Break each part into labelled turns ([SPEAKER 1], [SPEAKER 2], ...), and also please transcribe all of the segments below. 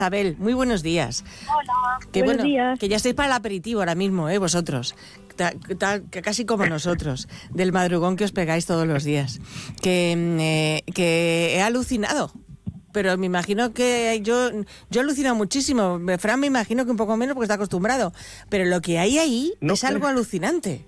[SPEAKER 1] Isabel, muy buenos días.
[SPEAKER 2] Hola,
[SPEAKER 1] Buenos
[SPEAKER 2] días.
[SPEAKER 1] Que ya estáis para el aperitivo ahora mismo, vosotros, que casi como nosotros, del madrugón que os pegáis todos los días. Que he alucinado, pero me imagino que yo he alucinado muchísimo. Fran me imagino que un poco menos porque está acostumbrado, pero lo que hay ahí es algo alucinante.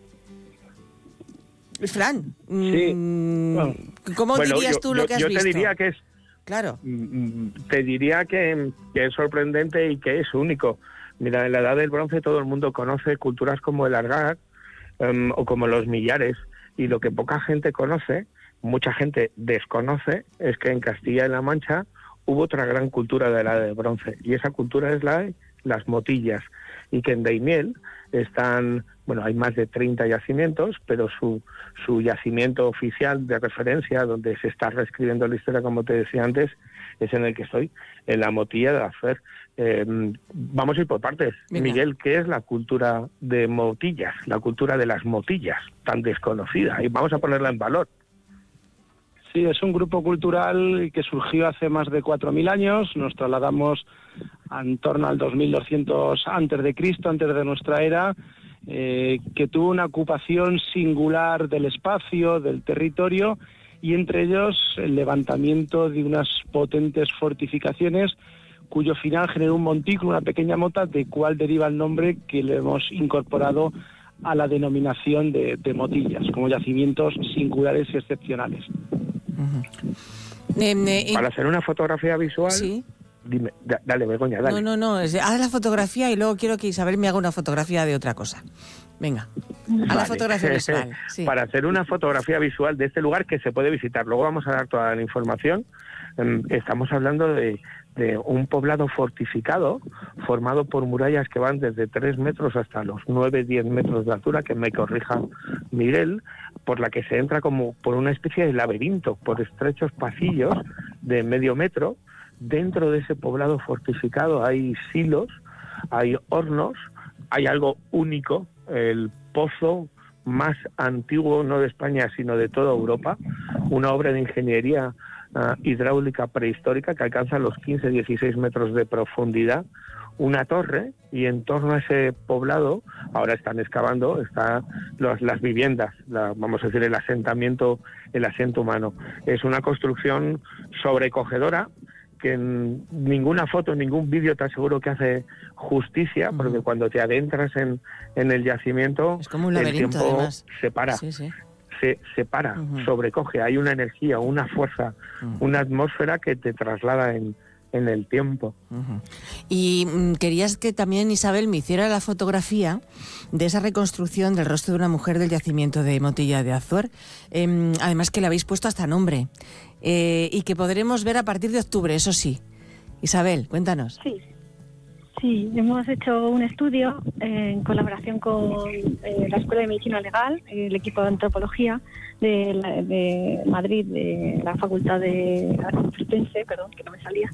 [SPEAKER 1] Fran,
[SPEAKER 3] sí.
[SPEAKER 1] ¿Cómo dirías tú lo que has visto?
[SPEAKER 3] Yo te diría que es...
[SPEAKER 1] Claro.
[SPEAKER 3] Te diría que es sorprendente y que es único. Mira, en la Edad del Bronce todo el mundo conoce culturas como el Argar o como los Millares, y lo que poca gente conoce, mucha gente desconoce, es que en Castilla-La Mancha hubo otra gran cultura de la Edad del Bronce, y esa cultura es la de las motillas, y que en Daimiel están, bueno, hay más de 30 yacimientos, pero su yacimiento oficial de referencia, donde se está reescribiendo la historia, como te decía antes, es en el que estoy, en la motilla de Afer. Vamos a ir por partes.
[SPEAKER 1] Venga.
[SPEAKER 3] Miguel, ¿qué es la cultura de motillas, la cultura de las motillas, tan desconocida? Y vamos a ponerla en valor.
[SPEAKER 4] Sí, es un grupo cultural que surgió hace más de 4.000 años. Nos trasladamos en torno al 2200 antes de Cristo, antes de nuestra era, que tuvo una ocupación singular del espacio, del territorio, y entre ellos el levantamiento de unas potentes fortificaciones cuyo final generó un montículo, una pequeña mota, de cual deriva el nombre que le hemos incorporado a la denominación de motillas, como yacimientos singulares y excepcionales.
[SPEAKER 3] Para hacer una fotografía visual...
[SPEAKER 1] Sí.
[SPEAKER 3] Dime, dale, Begoña, dale.
[SPEAKER 1] No, haz la fotografía y luego quiero que Isabel me haga una fotografía de otra cosa. Venga, a la fotografía visual. Sí.
[SPEAKER 3] Para hacer una fotografía visual de este lugar que se puede visitar, luego vamos a dar toda la información. Estamos hablando de un poblado fortificado, formado por murallas que van desde 3 metros hasta los 9-10 metros de altura, que me corrija Miguel, por la que se entra como por una especie de laberinto, por estrechos pasillos de medio metro. Dentro de ese poblado fortificado hay silos, hay hornos, hay algo único, el pozo más antiguo, no de España, sino de toda Europa, una obra de ingeniería hidráulica prehistórica que alcanza los 15-16 metros de profundidad, una torre, y en torno a ese poblado ahora están excavando las viviendas, vamos a decir el asiento humano. Es una construcción sobrecogedora que en ninguna foto, ningún vídeo te aseguro que hace justicia, porque cuando te adentras en el yacimiento,
[SPEAKER 1] es como un laberinto,
[SPEAKER 3] el tiempo
[SPEAKER 1] además.
[SPEAKER 3] se para.
[SPEAKER 1] Sí.
[SPEAKER 3] Se para, sobrecoge, hay una energía, una fuerza, una atmósfera que te traslada en el tiempo.
[SPEAKER 1] Y querías que también Isabel me hiciera la fotografía de esa reconstrucción del rostro de una mujer del yacimiento de Motilla de Azuer, además que le habéis puesto hasta nombre, y que podremos ver a partir de octubre, eso sí. Isabel, cuéntanos.
[SPEAKER 2] Sí, hemos hecho un estudio en colaboración con la Escuela de Medicina Legal, el equipo de antropología de Madrid, de la Facultad de Complutense, que no me salía,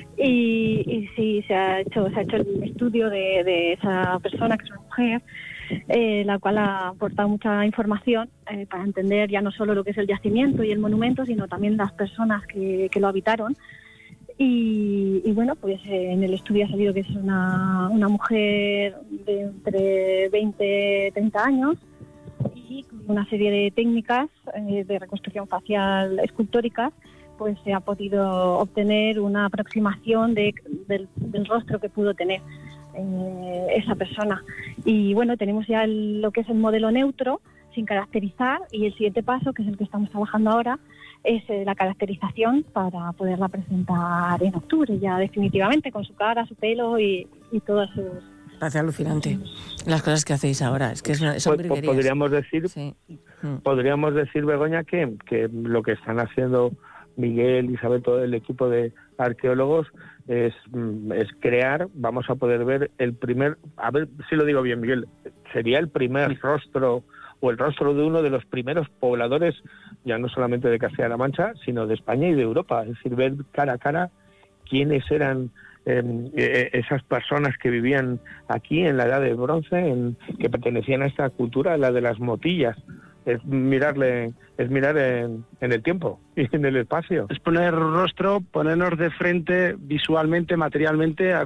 [SPEAKER 2] y sí, se ha hecho el estudio de esa persona, que es una mujer, la cual ha aportado mucha información para entender ya no solo lo que es el yacimiento y el monumento, sino también las personas que lo habitaron. Y bueno, pues en el estudio ha salido que es una mujer de entre 20 y 30 años, y con una serie de técnicas de reconstrucción facial escultóricas, pues se ha podido obtener una aproximación del rostro que pudo tener esa persona. Y bueno, tenemos ya lo que es el modelo neutro, sin caracterizar, y el siguiente paso, que es el que estamos trabajando ahora, es la caracterización para poderla presentar en octubre, ya definitivamente, con su cara, su pelo y todas sus...
[SPEAKER 1] Parece alucinante las cosas que hacéis ahora, es que son virguerías.
[SPEAKER 3] Podríamos decir, Begoña, que lo que están haciendo Miguel, Isabel, todo el equipo de arqueólogos es crear, vamos a poder ver el primer, a ver si lo digo bien, Miguel, sería el primer rostro o el rostro de uno de los primeros pobladores, ya no solamente de Castilla-La Mancha, sino de España y de Europa. Es decir, ver cara a cara quiénes eran esas personas que vivían aquí en la Edad del Bronce, que pertenecían a esta cultura, la de las motillas. es mirar en el tiempo y en el espacio.
[SPEAKER 4] Es poner rostro, ponernos de frente visualmente, materialmente, a